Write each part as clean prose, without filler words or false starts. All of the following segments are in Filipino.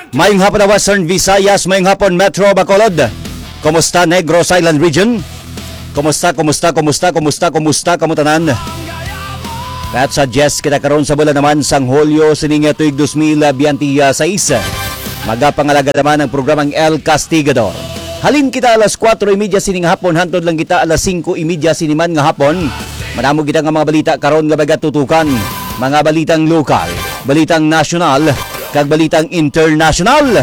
Mayong hapon na Western Visayas, mayong hapon Metro Bacolod. Kumusta Negros Island Region? Kumusta kamutanan? At suggest kita karon sa bulan naman sang Hulyo sining tuig 2026. Magapangalaga naman ang programang El Castigador. Halin kita alas 4:30 sining hapon, hantod lang kita alas 5:30 siniman nga hapon. Madamo kita nga mga balita karon nga baga tutukan. Mga balitang lokal, balitang nasyonal, kag balitang international.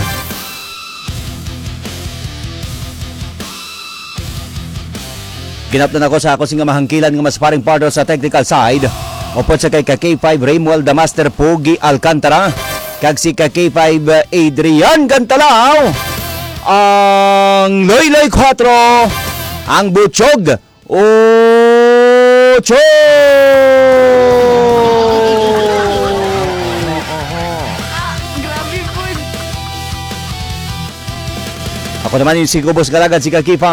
Ginaptan ako sa ako singa mahangkilan nga mas paring partner sa technical side. Upot sa kay K5 Raymwell the Master Pogi Alcantara, kag si K5 Adrian Gantalao, ang Loyloy 4, ang Butchog Ocho. Ako naman yung si Kubos Galagad, si K5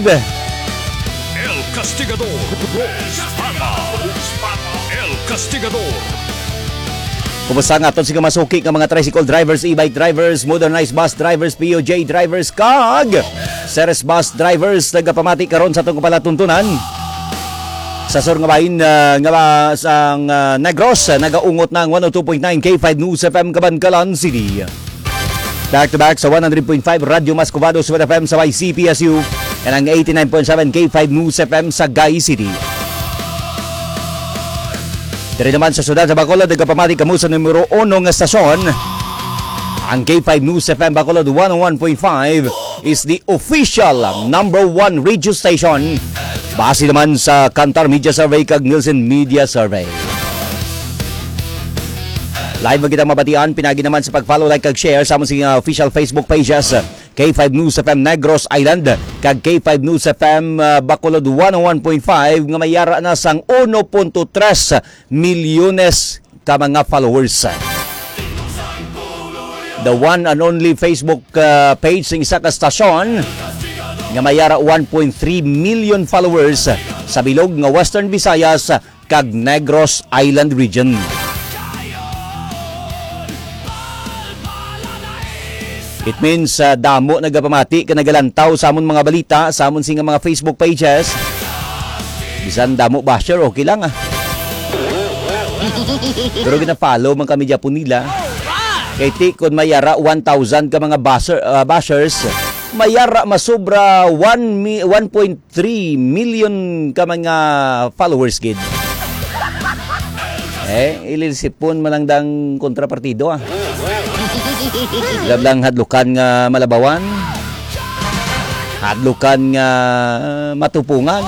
El Castigador. El Castigador. Kumusta nga aton si kamasuki ng mga tricycle drivers, e-bike drivers, modernized bus drivers, POJ drivers, kag Ceres bus drivers, nagapamati karon sa itong palatuntunan. Sa sur nga bahin nga sang Negros, nagaungot ng 102.9 K5 News FM Cabancalan City. Back to back sa 100.5 Radio Mascovado Suwed FM sa YCPSU and ang 89.7 K5 News FM sa Gay City. Dari naman sa syudad sa Bacolod, nagapamati kamo sa numero 1 nga stasyon. Ang K5 News FM Bacolod 101.5 is the official number 1 radio station. Base naman sa Kantar Media Survey kag Nielsen Media Survey. Live ba kitang mabatian, pinagi naman sa pag-follow, like, kag share sa among official Facebook pages, K5 News FM Negros Island, kag K5 News FM Bacolod 101.5, nga mayara na sang 1.3 milyones ka mga followers. The one and only Facebook page ng isa ka stasyon, nga mayara 1.3 million followers sa bilog nga Western Visayas kag Negros Island region. It means damo nagapamati ka nagalantaw sa amon mga balita, sa amon singa mga Facebook pages. Bisan damo basher, okay lang Pero gina-follow man kami Japon nila. Kay ti kun mayara 1,000 ka mga bashers, mayara masobra 1.3 million ka mga followers gid. Ilisipon man lang dang kontrapartido Lablang hadlukan nga malabawan, hadlukan nga matupungan.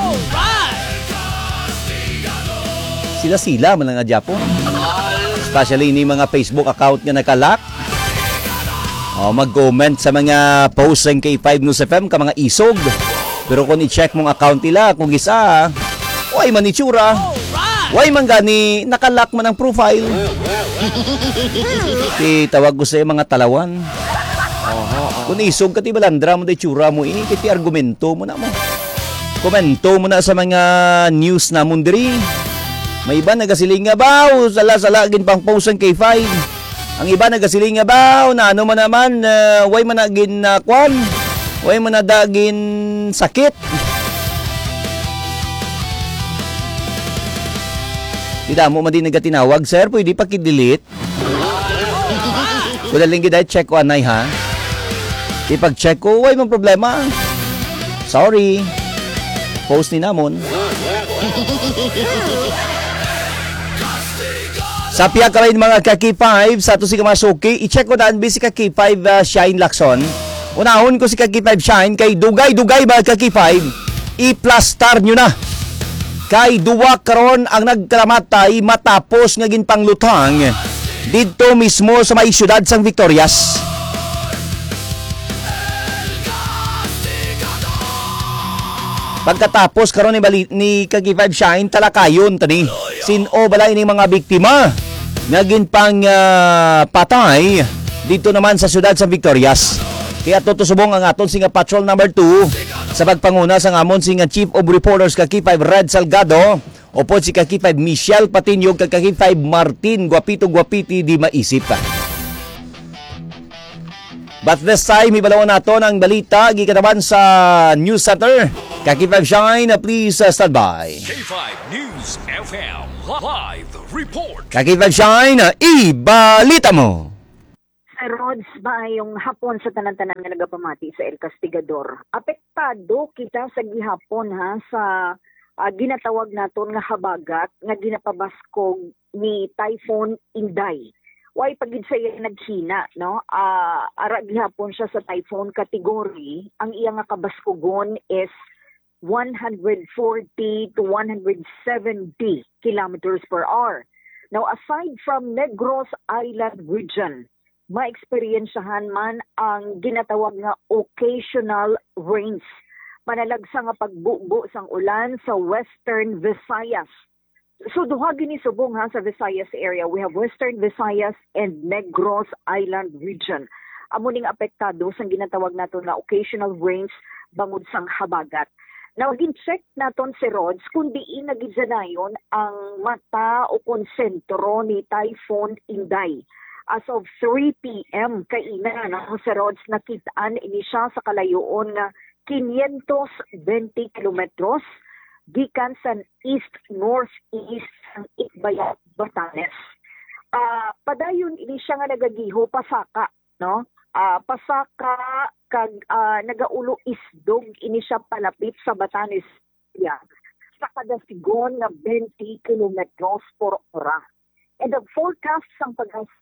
Sila man lang nga Japon. Especially ini mga Facebook account nga nakalak. Mag-comment sa mga posts ng K5 News FM ka mga isog. Pero kung i-check mong account nila, kung isa, way man itsura, way man gani, nakalak man ang profile. Tawag ko sa mga talawan. Kung isog ka, balandra mo da itsura mo, kiti argumento mo na mo. Komento mo na sa mga news na mundiri. May iba nagasiling nga baw, sala-sala gin pang post ng K5. Ang iba nagasiling nga baw, na ano man naman, way man nagin kwan, way man nadagin sakit. Tidak mo man din nagatinawag, sir, pwede pa kidelete. Kung nalingi dahil check ko anay ha. Ipag-check ko, way mong problema. Sorry. Post ni namon. Sa piyak ka rin mga K5, sa ito si Kamasuki, i-check ko daan si K5 Shine Lacson. Unahon ko si K5 Shine, kay dugay-dugay mga K5, i-plastar nyo na. Kay duwa karon ang nagkalamatay matapos nga ginpanglutang dito mismo sa may syudad sang Victorias. Pagkatapos karon ni K5 Shine talakayon tani sino balay ni mga biktima nga ginpang patay dito naman sa syudad sa Victorias. Kaya tutusubong ang aton singa patrol number 2 sa pagpanguna sa amon singa Chief of Reporters K5 Red Salgado, opod si K5 Michelle Patinyog kag K5 Martin Guapito Guapiti di maisip. But this time, ibalawon nato ang balita gikataban sa News Center. Kakipag Shine, please stand by. K5 News FM live report. Kakipag Shine, ibalita mo. Sir Rods, ba yung hapon sa tanan-tanan nga nagapamati sa El Castigador? Apektado kita sa gihapon ha sa ginatawag naton nga habagat nga ginapabaskog ni Typhoon Inday. Way pagid sa iya naghina, no? Ara gihapon siya sa typhoon category. Ang iya nga kabaskogon is 140 to 170 kilometers per hour. Now, aside from Negros Island region, ma-experiensyahan man ang ginatawag nga occasional rains. Manalagsa nga pagbubo sang ulan sa Western Visayas. So duha gini subong ha sa Visayas area. We have Western Visayas and Negros Island region. Amo ning apektado sang ginatawag nato na occasional rains bangod sang habagat. Now, gin-check naton si Rods kung diin nagizanayon ang mata o konsentro ni Typhoon Inday. As of 3 p.m. kaina na si Rods nakitaan ini siya sa kalayoon nga 520 kilometros gikan sa east-northeast ng Itbayat, Batanes. Padayon ini siya nga nagagiho pasaka, no? Pasaka kag nagaulo isdog ini siya palapit sa Batanes sa kadasigon nga 20 kilometros per hora. And the forecast sang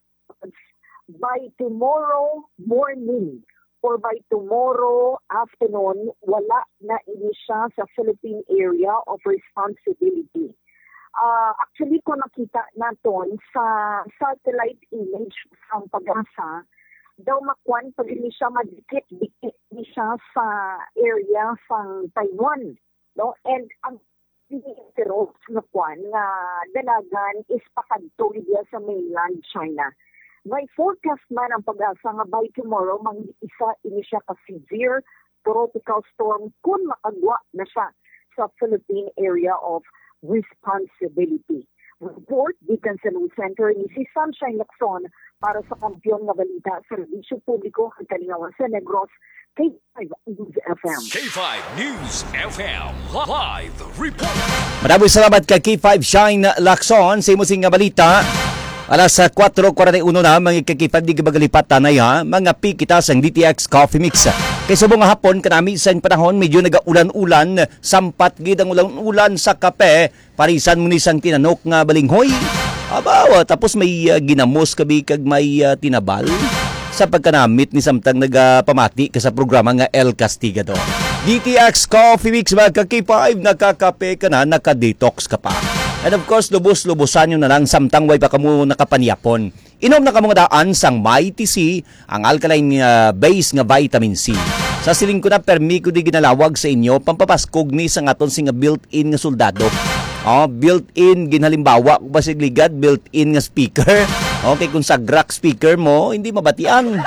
by tomorrow morning or by tomorrow afternoon, wala na ini siya sa Philippine Area of Responsibility. Actually, kung nakita naton sa satellite image ng Pag-asa, daw makwan pag ini siya madikit-dikit ni siya sa area ng Taiwan. No? And ang pero nga kwan nga dalagan is pakadto diya sa mainland China. May forecast man ang Pag-asa nga by tomorrow isa ini siya ka severe tropical storm kung makagwa na siya sa Philippine Area of Responsibility. Report gikan sa News Center ni si Sunshine Lacson para sa Kampiyon nga Balita sa Servisyo Publiko ang Kalingawan sa Negros, K5 News FM. K5 News FM live report. Maraming salamat kay K5 Shine Lacson sa imong nga balita. Alas 4:41 na mga kakipad di bagalipat tanay ha. Mga pikita sang DTX Coffee Mix. Kay subong nga hapon kanami sa panahon medyo nagaulan-ulan, sampat gid ang ulan-ulan sa kape, parisan mo ni sang tinanok nga balinghoy. Abaw, tapos may ginamos kabi kag may tinabal sa pagkanamit ni samtang nagapamati ka sa programa nga El Castigador. DTX Coffee Mix mga kakipay, nakakape ka na, nakadetox ka pa. And of course, lubos-lubosan nyo na lang samtang way pa kamo nakapanyapon. Inom na kamo daan sang Mighty C, ang alkaline base nga vitamin C. Sa siling ko na permi ko di ginalawag sa inyo, pampapaskog ni sa ngaton singa built-in nga soldado. Built-in, ginhalimbawa kung basigligad, built-in nga speaker. Okay, kung sa GRAC speaker mo, hindi mabatian.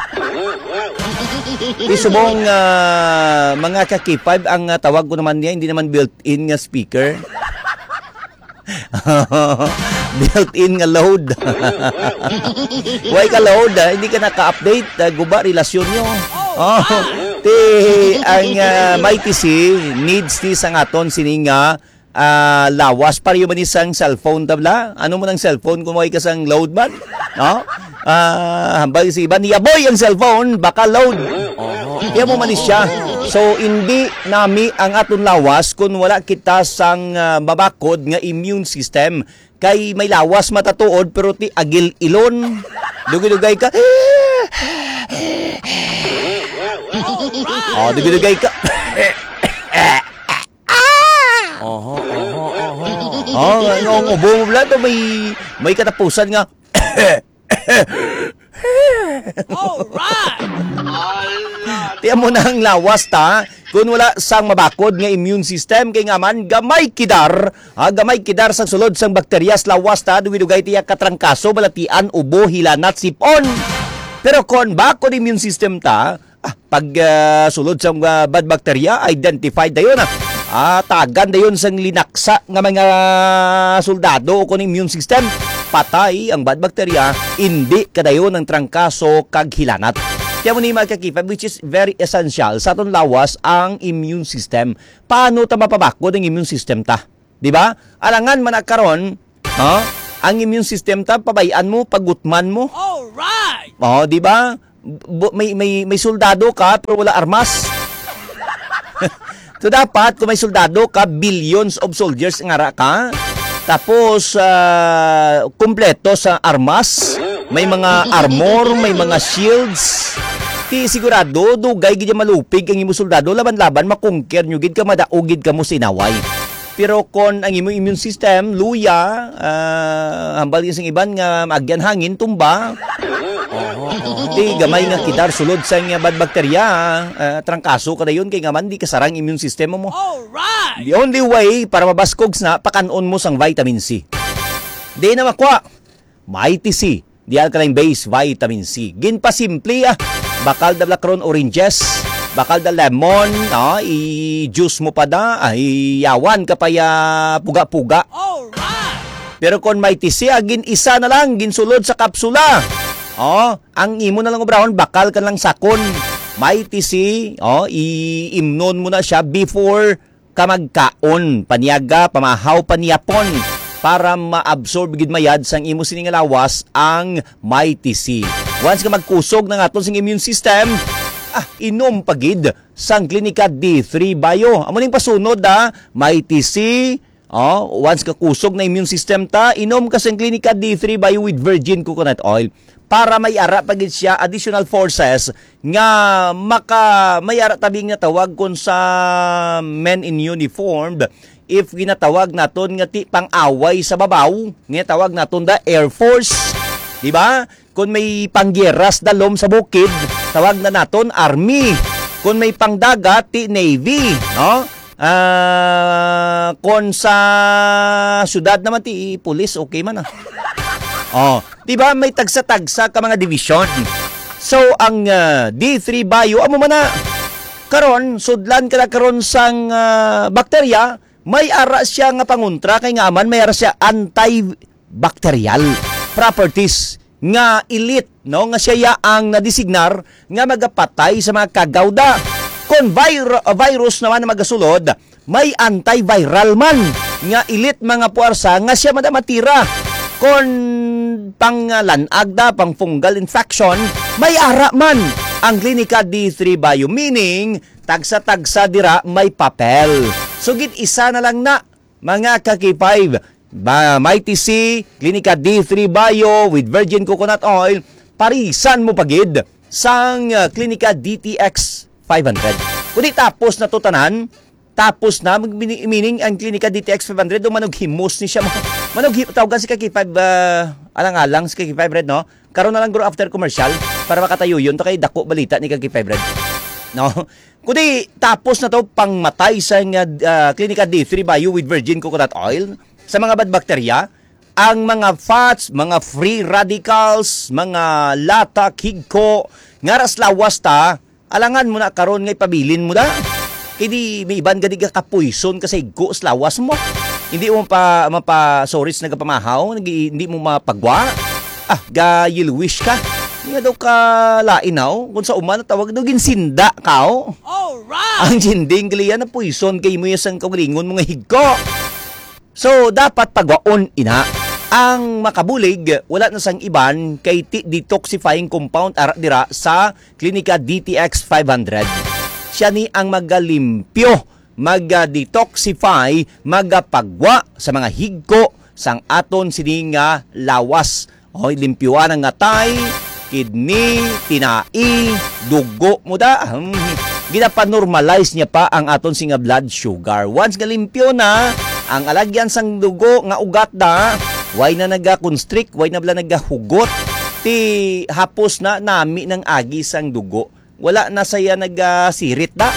Isubong mga kakipad, ang tawag ko naman niya, hindi naman built-in nga speaker. Built-in nga load. Why ka load? Hindi ka naka-update. Guba relasyon nyo. Ang Mighty C needs ni sa ngaton sininga lawas para yung manisang cellphone tabla. Ano mo ng cellphone kung may kasang load man? Hambag si iba niya, boy, ang cellphone baka load. Kaya mo manis siya. So, hindi nami ang aton lawas kung wala kita sang mabakod nga immune system. Kay may lawas matatuod pero ti agil ilon. Dugay-dugay ka. Dugay-dugay ka. Ubong mo to may katapusan nga. Alright! Tiyan mo na ang lawas ta. Kung wala sang mabakod nga immune system, kay nga man, gamay kidar sa sulod sang bakteryas lawas ta, duwi-dugay tiyak katrangkaso, balatian, ubo, hilanat, sipon. Pero kung bakod immune system ta, pag sulod sang bad bacteria, identified na yun. Tagan na yun sang linaksa nga mga soldado o kung immune system, patay ang bad bacteria, hindi kadayon ang trangkaso kag hilanat. Kaya mo ni magkakipay, which is very essential sa aton lawas ang immune system. Paano ta mapabakod ang immune system ta? Di ba? Alangan man karon, ang immune system ta pabayaan mo, pagutman mo. Alright! Di ba? May soldado ka pero wala armas. So dapat kung may soldado ka, billions of soldiers nga ra ka. Tapos kumpleto sa armas, may mga armor, may mga shields. Ti sigurado dugay gid malupig ang imo soldado laban-laban makungker nyo gid ka madaogid ka mo sinaway. Pero kon ang imo immune system luya, hambal sing iban nga maagyan hangin tumba. Di gamay nga kidar sulod sa nga bad bakterya, trangkaso ka dayon kay nga man di kasarang immune system mo. Alright! The only way para mabaskog na pakanon mo sang vitamin C. Di na makwa. Mighty C, the alkaline base vitamin C. Ginpa simple bakal da blackron oranges, bakal da lemon, i-juice mo pa da, yawan ka pa ya puga-puga. Alright! Pero kung Mighty C, gin isa na lang, ginsulod sa kapsula. Ang imo na lang obrahon, bakal ka lang sakon. Mighty C, i-imnon mo na siya before ka magkaon. Paniyaga, pamahaw, paniyapon. Para ma-absorb gid mayad sang imo sining lawas ang Mighty C. Once ka magkusog ng aton sing immune system, inom pagid sang Clinica D3 Bio. Amo ning pasunod Mighty C. Once ka kusog na immune system ta, inom ka sang Clinica D3 Bio with virgin coconut oil para may ara pagid siya additional forces nga may ara tabing nga tawag kun sa men in uniform. If ginatawag naton nga ti pang-away sa babaw, nga tawag naton da Air Force, di ba? Kung may panggeras dalom sa bukid, tawag na naton Army. Kung may pangdagat, ti Navy, no? Kung sa syudad naman ti police, okay man di ba may tagsa-tagsa ka mga division. So ang D3 Bio amo man karon sudlan ka karon sang bakterya, may ara siya nga pangontra kay nga man may ara siya antibacterial properties nga elite no nga siya ang nadesignar nga magapatay sa mga kagawda. Kon virus naman na magasulod, may antiviral man nga elite mga puwersa nga siya madamatira. Kon panglanag pang fungal infection, may ara man ang Clinica D3 Bio, meaning tagsa-tagsa dira may papel. So gid isa na lang na mga kaki-5 Mighty C, Clinica D3 Bio with virgin coconut oil, parisan mo pagid sang Clinica DTX 500. Kung tapos na to tanan, tapos na meaning ang Clinica DTX 500 manog himos ni siya manog tawagan si kaki-5 alang-alang si kaki-5 red no. Karon na lang guro after commercial para makatayo yun to kay dako balita ni kaki-5 red. No? Kundi tapos na to pangmatay sa Clinica D3 Bio with virgin coconut oil sa mga bad bakterya, ang mga fats, mga free radicals, mga lata, higko, ngaras lawas ta, alangan mo na karon nga ipabilin mo da. Kaya may iban gadi ka kapuison kasi higko sa lawas mo. Hindi mo soris nagapamahaw, hindi mo mapagwa. Ga yellowish ka. Nga daw ka lainaw, kung sa uman tawag daw ginsinda kao. Alright! Ang jinding kaliya na puison kay mo yasang kaulingon mga higko. So, dapat pagwaon ina. Ang makabulig, wala na sang iban kay detoxifying compound ara dira sa Clinica DTX 500. Siya ni ang magalimpyo, mag-detoxify, magapagwa sa mga higko sang aton sining lawas. Limpyuan ang atay, kidney, tinai, dugo mo da. Ginapanormalize niya pa ang aton singa blood sugar. Once nga limpyo na, ang alagyan sang dugo nga ugat da, way na naga-constrict, way na bala nagahugot, ti hapos na nami ng agi sang dugo. Wala na saya nagasirit da.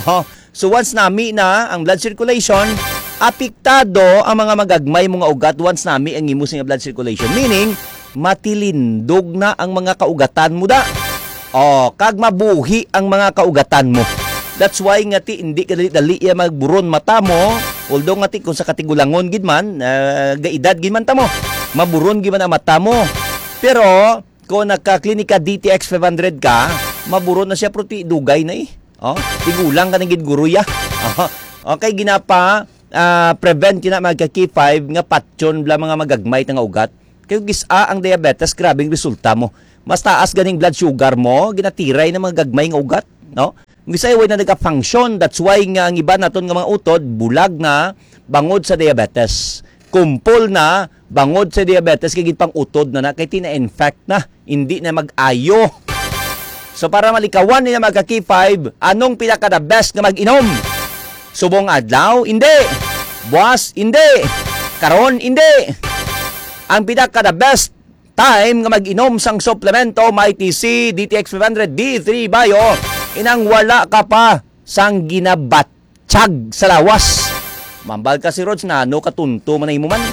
So once nami na ang blood circulation, apektado ang mga magagmay mga ugat once nami ang imo singa blood circulation. Meaning, matilindog na ang mga kaugatan mo da. Kag mabuhi ang mga kaugatan mo. That's why nga ti hindi ka dali magburon mata mo. Although nga ti kung sa katigulangon gid man, gaedad gid man ta mo. Maburon gid man ang mata mo. Pero kung naka Clinica DTX 500 ka, Maburo na siya pero dugay na eh. Tigulang ka ng gidguruya. Okay, ginapa prevent yun na magka-K5 nga patyon bla mga magagmay nga ugat. Kaya gisa ang diabetes, grabing resulta mo. Mas taas ganing blood sugar mo, ginatiray ng mga gagmay nga ugat. No? Gisa way na nagka-function. That's why nga ang iba naton nga mga utod, bulag na bangod sa diabetes. Kumpol na bangod sa diabetes kay pang utod na kay tina-infect na, hindi na mag-ayo. So para malikawan nila magka-K5, anong pinaka the best nga mag-inom? Subong adlaw? Hindi. Buwas? Hindi. Karon? Hindi. Ang pinaka the best time nga mag-inom sang suplemento Mighty C, DTX 500, D3 Bio, inang wala ka pa sang ginabatsyag sa lawas. Mambal ka si Rods na ano katunto man mo man.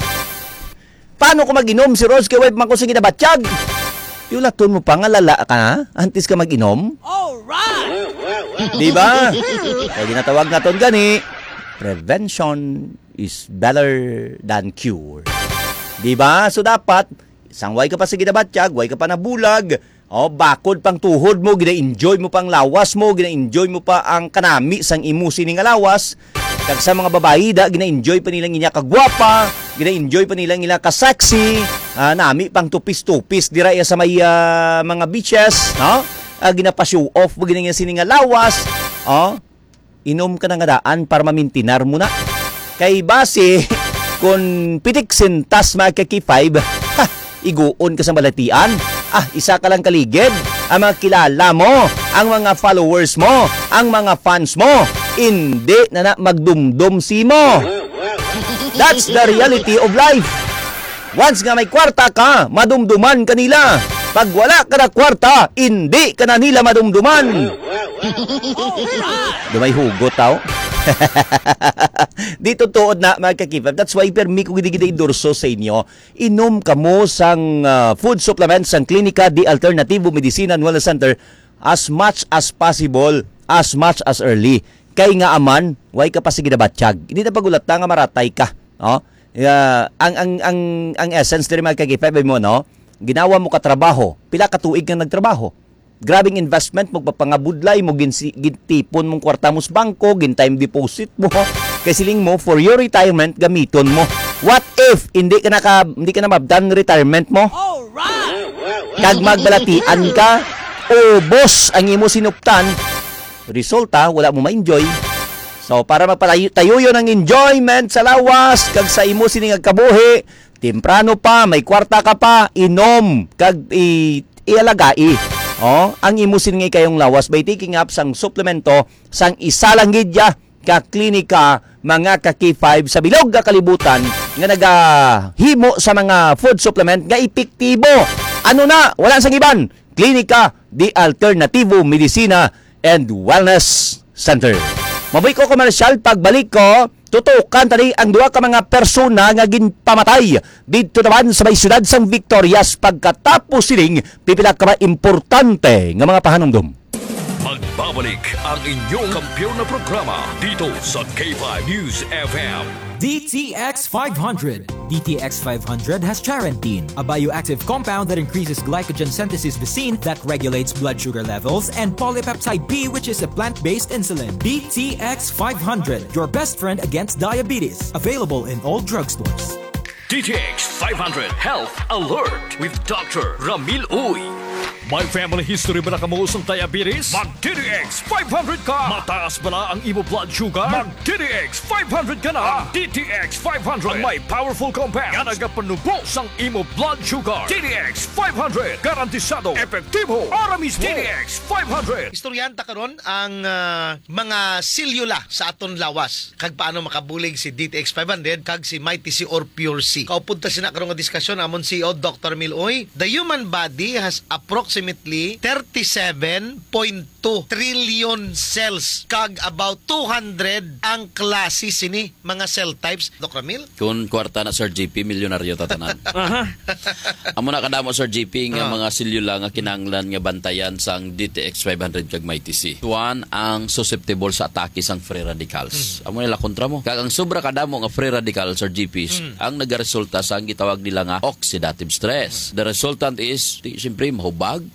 Paano ko mag-inom si Rods kay web man ko sa ginabatsyag? Yulaton mo pa nga lala ka na antes ka mag-inom? Alright! Di ba? Kaya ginatawag naton gani, prevention is better than cure. Di ba? So dapat sangway ka pa sa ginabatsyag, way ka pa nabulag, bakod pang tuhod mo, gina-enjoy mo pang lawas mo, gina-enjoy mo pa ang kanami sang imusi ni nga lawas. Kag sa mga babae da, gina-enjoy pa nilang inya kagwapa, gina-enjoy pa nilang inya ka-sexy, nami pang tupis-tupis dira sa may mga beaches, no? Ginapa-show off mo ginang sini nga lawas, inom ka na nga daan para mamintinar mo na. Kay base, kung pitik sintas magka-K5, iguon ka sa malatian. Isa ka lang kaligid. Ang mga kilala mo, ang mga followers mo, ang mga fans mo, hindi na magdumdum si mo. That's the reality of life. Once nga may kwarta ka, madumduman kanila. Pag wala ka na kwarta, hindi ka na nila madumduman. Dumay hugot tao. Dito tuod na magka-K5. That's why permi ko gidi-gidi endorso sa inyo. Inom ka mo sang food supplements sang Klinika di Alternativo Medicina and Wellness Center as much as possible, as much as early. Kay nga aman, way ka pa sa ginabatsyag. Hindi na pagulat na nga maratay ka. No? Ang essence diri magka-K5 mo, no? Ginawa mo ka trabaho. Pila ka tuig kang nagtrabaho. Grabing investment mo, papangabudlay mo, gintipon mong kwarta mo sa bangko, gin-time deposit mo, kay siling mo, for your retirement, gamiton mo. What if, hindi ka na mabdan retirement mo? Alright! Kag magbalatian ka, ubos ang imo sinuptan, resulta, wala mo ma-enjoy. So, para magpatayo yun ang enjoyment sa lawas, kag sa imo siningag kabuhi, temprano pa, may kwarta ka pa, inom, kag ialagai. Ang imusin nga kayong lawas by taking up sang suplemento sang isa lang gidya ka klinika mga ka-K5 sa bilog ka kalibutan nga nagahimo sa mga food supplement nga epektibo. Ano na? Wala sang iban. Klinika di Alternativo Medicina and Wellness Center. Mabuhay ko komersyal, pagbalik ko, tutukan tadi ang duha ka mga persona nga ginpamatay dito naman sa may syudad sang Victorias pagkatapos sining pipila ka ba importante nga mga pahanumdum. Magbabalik ang inyong kampiyon na programa dito sa K5 News FM. DTX 500. DTX 500 has Charantine, a bioactive compound that increases glycogen synthesis Vicine that regulates blood sugar levels, and polypeptide B, which is a plant-based insulin. DTX 500, your best friend against diabetes. Available in all drugstores. DTX 500 Health Alert with Dr. Ramil Uy. May family history ba na kamuusong diabetes? Mag-DTX 500 ka! Mataas ba na ang imo blood sugar? Mag-DTX 500 ka na! DTX 500 ang may powerful compounds nga nagapanubos ang imo blood sugar. DTX 500 garantisado, epektibo, para mismo. DTX 500 Istoryanta karon ang mga silula sa aton lawas kag paano makabulig si DTX 500 kag si Mighty C or Pure C. Kaupod ta sina karong nga diskusyon amon CEO Dr. Miloy. The human body has approximately 37.2 trillion cells kag about 200 ang klase sini mga cell types. Dr. Mil? Kung kwarta na Sir JP, milyonaryo tatanan. Amo na kadamo Sir JP nga mga selula nga kinahanglan nga bantayan sang DTX 500 kag Mighty C. Tuan ang susceptible sa atake sang free radicals. Amo nila kontra mo. Kag ang sobra kadamo nga free radicals Sir JP ang nagaresulta sa ang gitawag nila nga oxidative stress. The resultant is siyempre mahubag, inflammation,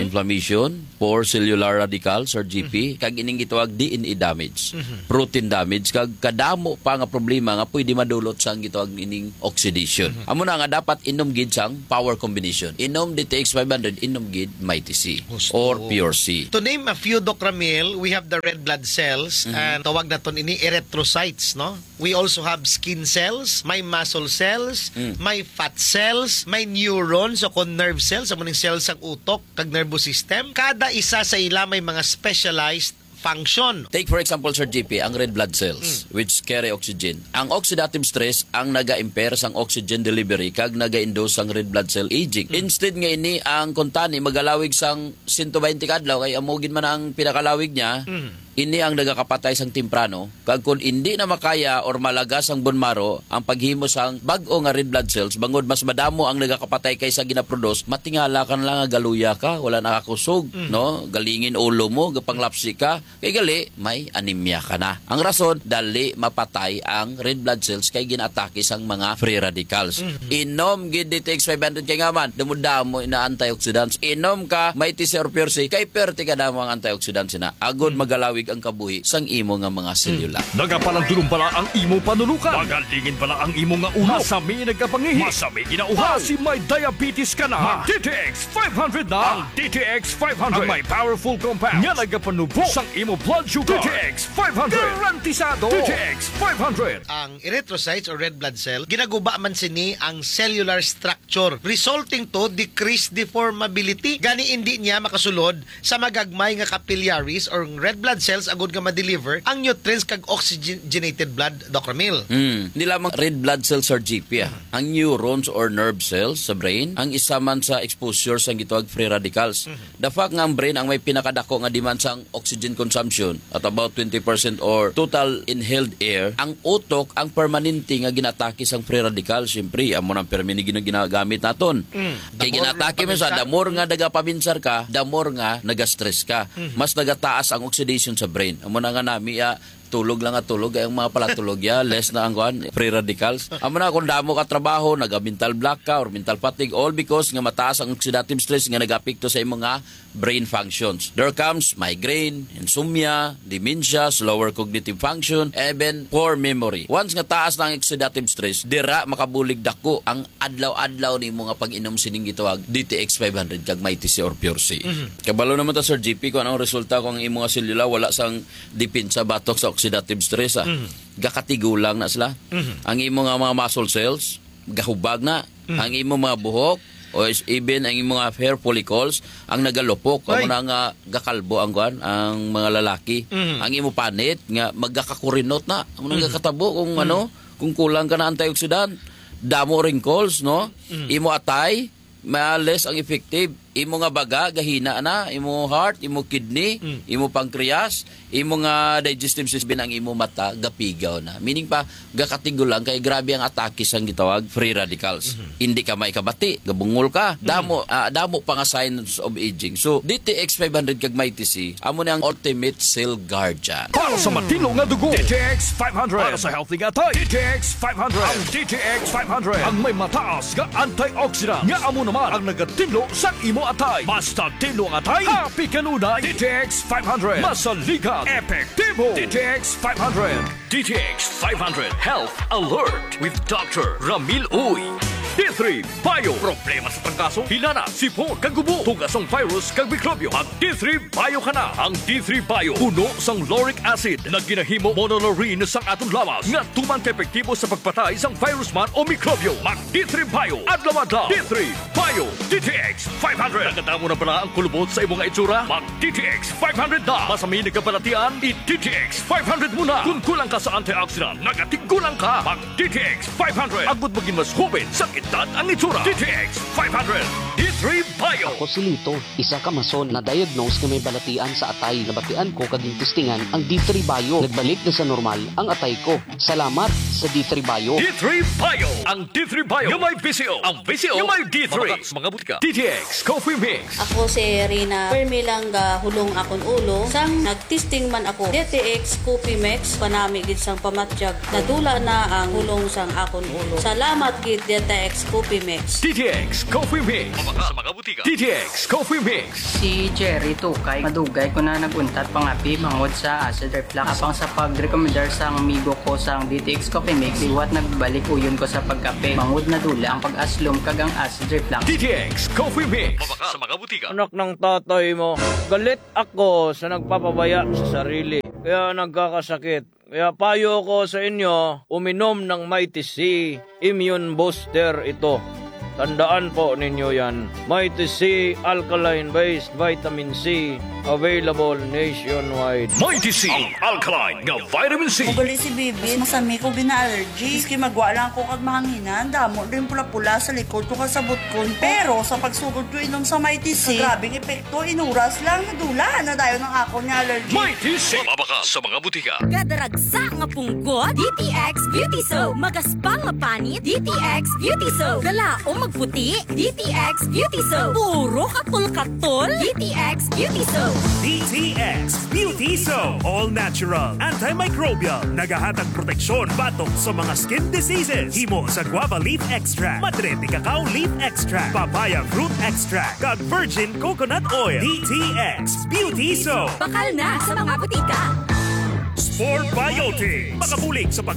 for cellular radicals or GP, kag ining gitawag DNA damage, protein damage, kag kadamo pa nga problema nga pwede madulot sang gitawag ining oxidation. Amo na nga dapat inom gid sang power combination. Inom DTX 500, inom gid Mighty C or Pure C. To name a few, Doc Ramil, we have the red blood cells and tawag naton ini erythrocytes, no? We also have skin cells, may muscle cells, may fat cells, may neurons o kon nerve cells, amo ning cells sang utok kag nervous system. Kada isa sa ila may mga specialized function. Take for example, Sir GP, ang red blood cells which carry oxygen. Ang oxidative stress ang naga-impair sang oxygen delivery kag naga-induce sang red blood cell aging. Instead nga ini ang kuntani magalawig sang 120 kadlaw kay amogin man ang pinakalawig niya. Ini ang nagakapatay sang timprano. Kag kung hindi na makaya or malagas ang bone marrow, ang paghimo sang bag-o nga red blood cells, bangod mas madamo ang nagakapatay kaysa ginaproduce, matingala ka na lang nga galuya ka, wala nakakusog, no? Galingin ulo mo, gapanglapsi ka, kay gali, may anemia ka na. Ang rason, dali mapatay ang red blood cells kay ginatake sang mga free radicals. Inom gid DTX 500 kay nga man, damo ina antioxidants. Inom ka, Mighty C or Pure C, kay perti ka damo ang antioxidants na. Agod magalawig ang kabuhi sang imo nga mga selula. Nagapalandulong pala ang imo panulukan. Magalingin pala ang imo nga uhaw. Masami nagkapangihi. Masami ginauhaw. Si may diabetes ka na. Mag-DTX 500 na. Ang DTX 500 ang may powerful compounds nga nagapanubo sang imo blood sugar. DTX 500 garantisado. DTX 500. Ang erythrocytes or red blood cell, ginaguba man sini ang cellular structure resulting to decreased deformability. Gani hindi niya makasulod sa magagmay nga capillaries or red blood cells agud nga ma-deliver ang nutrients kag oxygenated blood, Dr. Ramil. Hindi lamang red blood cells or GP. Ang neurons or nerve cells sa brain, ang isa man sa exposure sa gitawag free radicals. The fact nga ang brain ang may pinakadako nga demand sang oxygen consumption at about 20% or total inhaled air, ang utok ang permanente nga ginatake sang free radicals. Siyempre, amo nang permanente ginagamit naton. Kay ginatake mo sa damor nga nagapabinsar ka, damor nga nagastress ka. Mas nagataas ang oxidation sa brain. Amo na nga nami tulog lang at tulog ay ang mga palatulog less na ang free radicals. Amo na kung damo ka trabaho, naga-mental block ka or mental fatigue, all because nga mataas ang oxidative stress nga nagapekto sa imong nga brain functions. There comes migraine, insomnia, dementia, slower cognitive function, even poor memory. Once nga taas na ang oxidative stress, dira makabulig dako ang adlaw-adlaw nimo nga pag-inom sining gitawag DTX 500 kag Mighty C or Pure C. Kabalo naman ta Sir GP kung anong resulta kung imong nga selula wala sang depensa batok sa oxidative stress. Gakatigulang na sila. Ang imong nga mga muscle cells gahubag na. Ang imong mga buhok o even ang imong mga hair follicles ang nagalupok. Amo na nga gakalbo ang mga lalaki. Ang imong panit nga magkakakurinot na. Amo na gakatabo kung kung kulang ka na antioxidant. Damo wrinkles, no? Imo atay less ang effective. Imo nga baga gahina na, imo heart, imo kidney, imo pancreas, imo nga digestive system, ang imo mata gapigaw na. Meaning pa gakatigulang kay grabe ang atake sang gitawag free radicals. Hindi ka maikabati, gabungol ka. Damo pa nga signs of aging. So DTX 500 kag Mighty C amo na ang ultimate cell guardian. Para sa matino nga dugo, DTX 500. Para sa healthy nga tayo, DTX 500. Ang DTX 500 ang may mataas nga antioxidant nga amo naman ang nagatilo sa imo atay. Basta tilo ang atay, happy kanunay. DTX 500. Masaligan, epektibo. DTX 500. DTX 500 Health Alert with Dr. Ramil Uy. D3 Bio. Problema sa tangkaso, hilana, sipon, kagubo, tugasong virus, kag mikrobyo. Mag D3 Bio ka na. Ang D3 Bio, puno sang lauric acid na ginahimo monolaurin sang atong lawas nga tuman epektibo sa pagpatay sang virus man o mikrobyo. Mag D3 Bio. Adlaw-adlaw. D3 Bio. DTX 500. Nagatamo na pala ang kulubot sa imong itsura? Mag DTX 500 na. Masami nagkabalatian, i-DTX 500 muna. Kung kulang ka sa antioxidant, nagatigulang ka. Mag DTX 500. Agud maging mas hubin, sakit ang itsura. DTX 500. D3 Bio. Ako si Lito, isa ka mason na diagnose na may balatian sa atay. Nabatian ko kaging testingan ang D3 Bio. Nagbalik na sa normal ang atay ko. Salamat sa D3 Bio. D3 Bio. Ang D3 Bio yung may PCO. Ang PCO yung may D3. Mga butika. DTX Coffee Mix. Ako si Rina. Permi lang hulong akong ulo. Sang nagtesting man ako. DTX Coffee Mix. Panami gid sang pamatjag. Nadula na ang hulong sang akong ulo. Salamat gid DTX Coffee Mix. DTX Coffee Mix. mga butika. DTX Coffee Mix. Si Jerry Tukay, madugay ko na naguntat pangapi mangod sa acid reflux. Apang sa pag-recommendar sa amigo ko sa DTX Coffee Mix, iwat nagbalik uyon ko sa pagkape. Mangod na dula ang pag-aslom kagang acid reflux. DTX Coffee Mix. Mabaka sa mga butika. Anak ng tatay mo, galit ako sa nagpapabaya sa sarili. Kaya nagkakasakit. Kaya payo ko sa inyo, uminom ng Mighty C Immune Booster ito. Tandaan po ninyo yan. Mighty C Alkaline-based Vitamin C, available nationwide. Mighty C, ang alkaline nga vitamin C. Ugali si Bibi, masami ko bina-allergy. Iski magwa lang ko kag mahanginan, damo din pula-pula sa likod ko kasabot ko. Pero sa pagsugod ko inom sa Mighty C, grabing epekto, inuras lang, nadula na dayo ng ako niya allergy. Mighty C, mabaka sa mga butika. Gadaragsa nga punggot, DTX Beauty Soap. Magaspang nga panit, DTX Beauty Soap. Galaom magputi, DTX Beauty Soap. Puro katol-katol, DTX Beauty Soap. DTX Beauty Soap. All natural, antimicrobial, nagahatag proteksyon batok sa mga skin diseases. Himo sa guava leaf extract, madrete cacao leaf extract, papaya fruit extract, kag virgin coconut oil. DTX Beauty Soap. Bakal na sa mga butika. Sport Biotic. Makabulig sa